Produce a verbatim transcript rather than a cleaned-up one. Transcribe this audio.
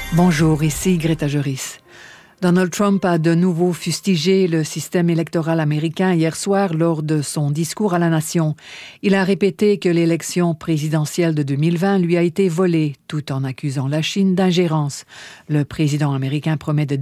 Bonjour, ici Greta Joris. Donald Trump a de nouveau fustigé le système électoral américain hier soir lors de son discours à la nation. Il a répété que l'élection présidentielle de deux mille vingt lui a été volée, tout en accusant la Chine d'ingérence. Le président américain promet de